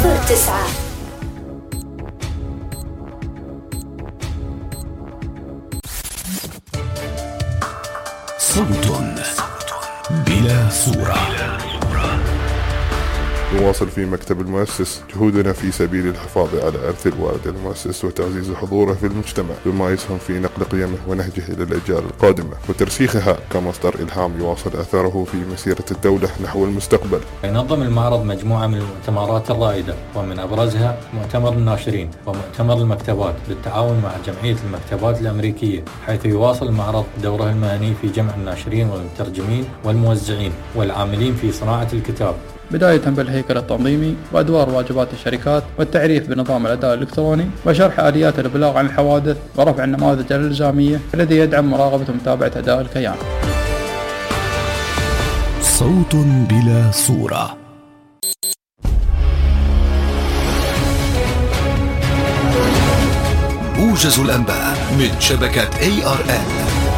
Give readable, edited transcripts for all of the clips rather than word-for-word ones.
صوت بلا صورة. نواصل في مكتب المؤسس جهودنا في سبيل الحفاظ على إرث الوالد المؤسس وتعزيز حضوره في المجتمع بما يسهم في نقل قيمه ونهجه إلى الأجيال القادمة وترسيخها كمصدر إلهام يواصل أثره في مسيرة الدولة نحو المستقبل. ينظم المعرض مجموعة من المؤتمرات الرائدة ومن أبرزها مؤتمر الناشرين ومؤتمر المكتبات بالتعاون مع جمعية المكتبات الأمريكية، حيث يواصل المعرض دوره المهني في جمع الناشرين والمترجمين والموزعين والعاملين في صناعة الكتاب، بداية بالهيكل التنظيمي وأدوار واجبات الشركات والتعريف بنظام الأداء الإلكتروني وشرح آليات الإبلاغ عن الحوادث ورفع النماذج الإلزامية الذي يدعم مراقبة ومتابعة أداء الكيان. صوت بلا صورة. موجز الأنباء من شبكة ARN.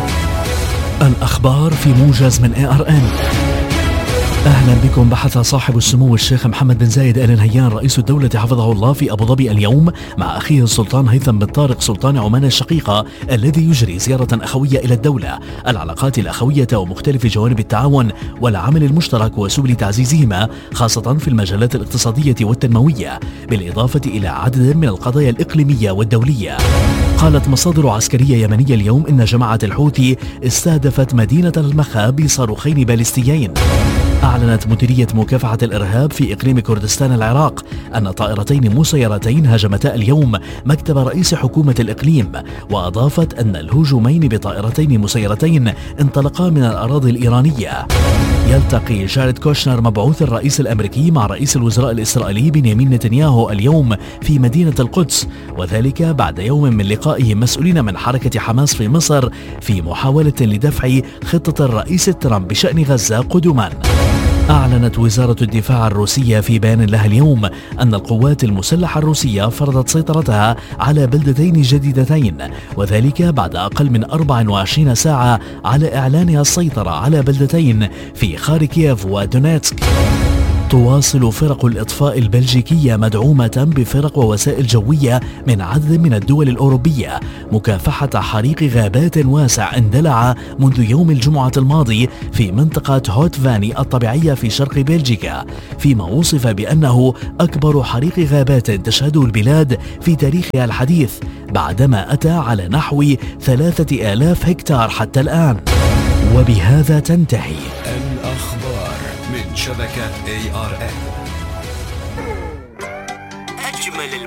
الأخبار في موجز من ARN. أهلا بكم. بحث صاحب السمو الشيخ محمد بن زايد آل نهيان رئيس الدولة حفظه الله في أبو ظبي اليوم مع أخيه السلطان هيثم بن طارق سلطان عمان الشقيقة الذي يجري زيارة أخوية إلى الدولة، العلاقات الأخوية ومختلف جوانب التعاون والعمل المشترك وسبل تعزيزهما خاصة في المجالات الاقتصادية والتنموية، بالإضافة إلى عدد من القضايا الإقليمية والدولية. قالت مصادر عسكرية يمنية اليوم إن جماعة الحوثي استهدفت مدينة المخا بصاروخين باليستيين. أعلنت مديرية مكافحة الإرهاب في إقليم كردستان العراق أن طائرتين مسيرتين هاجمتا اليوم مكتب رئيس حكومة الإقليم، وأضافت أن الهجومين بطائرتين مسيرتين انطلقا من الأراضي الإيرانية. يلتقي جاريد كوشنر مبعوث الرئيس الأمريكي مع رئيس الوزراء الإسرائيلي بنيامين نتنياهو اليوم في مدينة القدس، وذلك بعد يوم من لقائه مسؤولين من حركة حماس في مصر في محاولة لدفع خطة الرئيس ترامب بشأن غزة قدما. أعلنت وزارة الدفاع الروسية في بيان لها اليوم أن القوات المسلحة الروسية فرضت سيطرتها على بلدتين جديدتين، وذلك بعد أقل من 24 ساعة على إعلانها السيطرة على بلدتين في خاركييف ودونيتسك. تواصل فرق الإطفاء البلجيكية مدعومة بفرق ووسائل جوية من عدد من الدول الأوروبية مكافحة حريق غابات واسع اندلع منذ يوم الجمعة الماضي في منطقة هوت فاني الطبيعية في شرق بلجيكا، فيما وصف بأنه أكبر حريق غابات تشهده البلاد في تاريخها الحديث، بعدما أتى على نحو 3000 هكتار حتى الآن. وبهذا تنتهي الأخبار من شبكة ARN.